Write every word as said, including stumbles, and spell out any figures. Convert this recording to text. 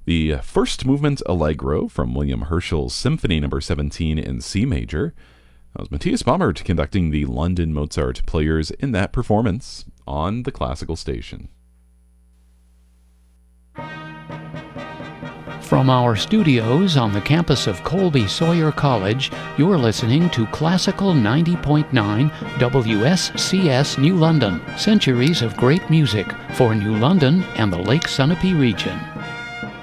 The first movement Allegro from William Herschel's Symphony Number seventeen in C major. That was Matthias Baumert conducting the London Mozart Players in that performance on the Classical Station. From our studios on the campus of Colby Sawyer College, you're listening to Classical ninety point nine W S C S New London, centuries of great music for New London and the Lake Sunapee region.